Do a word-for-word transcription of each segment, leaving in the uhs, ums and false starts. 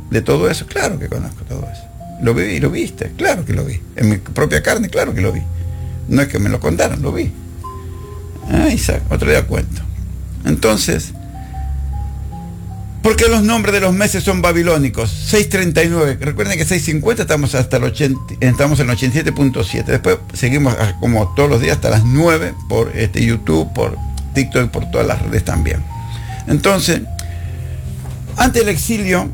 de todo eso? Claro que conozco todo eso. Lo viví, lo viste, claro que lo vi. En mi propia carne, claro que lo vi. No es que me lo contaron, lo vi. Ah, Isaac, otro día cuento. Entonces, ¿por qué los nombres de los meses son babilónicos? seiscientos treinta y nueve. Recuerden que seiscientos cincuenta estamos hasta el ochenta, estamos en el ochenta y siete punto siete. Después seguimos como todos los días hasta las nueve por este YouTube, por TikTok y por todas las redes también. Entonces, ante el exilio,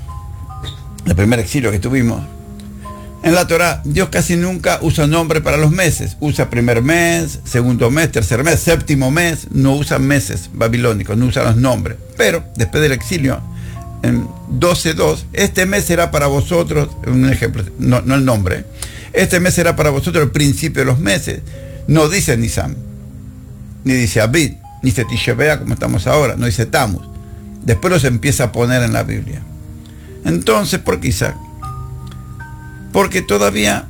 el primer exilio que tuvimos, en la Torá, Dios casi nunca usa nombre para los meses. Usa primer mes, segundo mes, tercer mes, séptimo mes. No usa meses babilónicos, no usa los nombres. Pero después del exilio, en doce dos, este mes será para vosotros, un ejemplo, no, no el nombre, este mes será para vosotros el principio de los meses. No dice Nisan, ni dice Abid, ni dice Tisha B'Av como estamos ahora, no dice Tammuz. Después los empieza a poner en la Biblia. Entonces, ¿por qué Isaac? Porque todavía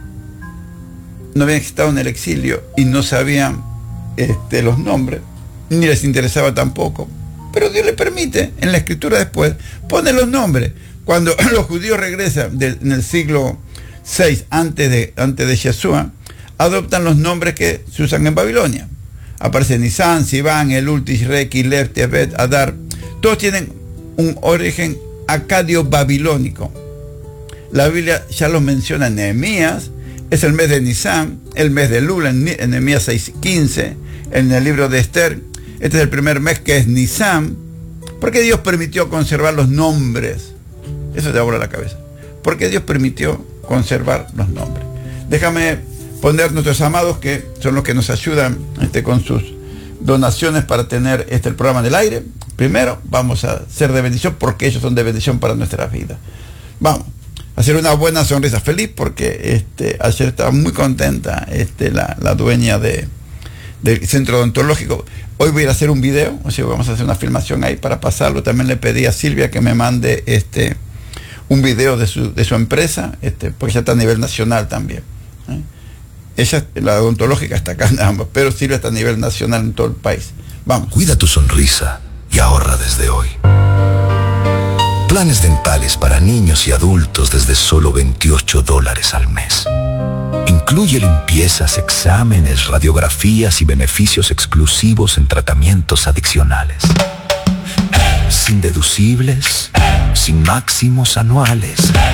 no habían estado en el exilio y no sabían este, los nombres, ni les interesaba tampoco. Pero Dios le permite, en la escritura después, poner los nombres. Cuando los judíos regresan de, en el siglo seis antes de, antes de Yeshua, adoptan los nombres que se usan en Babilonia. Aparece Nisan, Sivan, Elul, Tishrei, Kislev, Tebet, Adar. Todos tienen un origen acadio-babilónico. La Biblia ya los menciona en Nehemías, es el mes de Nisan, el mes de Elul, en Nehemías seis quince, en el libro de Esther. Este es el primer mes que es Nisan. ¿Por qué Dios permitió conservar los nombres? Eso te abro la cabeza. ¿Por qué Dios permitió conservar los nombres? Déjame poner nuestros amados, que son los que nos ayudan este, con sus donaciones para tener este, el programa en el aire. Primero, vamos a ser de bendición porque ellos son de bendición para nuestras vidas. Vamos. Hacer una buena sonrisa feliz porque este, ayer estaba muy contenta este, la, la dueña de, del centro odontológico. Hoy voy a ir a hacer un video, o sea, vamos a hacer una filmación ahí para pasarlo. También le pedí a Silvia que me mande este, un video de su, de su empresa, este, porque ya está a nivel nacional también. ¿eh? Ella, la odontológica, está acá en ambos, pero Silvia está a nivel nacional en todo el país. Vamos. Cuida tu sonrisa y ahorra desde hoy. Planes dentales para niños y adultos desde solo veintiocho dólares al mes. Incluye limpiezas, exámenes, radiografías y beneficios exclusivos en tratamientos adicionales. Sin deducibles, sin máximos anuales.